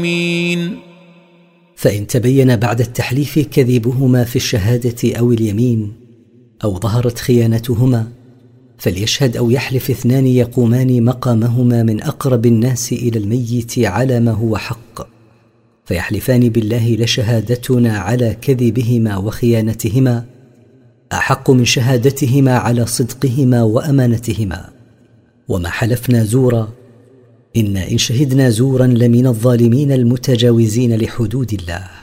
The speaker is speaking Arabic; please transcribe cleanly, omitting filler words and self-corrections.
فإن تبين بعد التحليف كذبهما في الشهادة أو اليمين، أو ظهرت خيانتهما، فليشهد أو يحلف اثنان يقومان مقامهما من أقرب الناس إلى الميت على ما هو حق، فيحلفان بالله لشهادتنا على كذبهما وخيانتهما أحق من شهادتهما على صدقهما وأمانتهما، وما حلفنا زورا، إن شهدنا زورا لمن الظالمين المتجاوزين لحدود الله.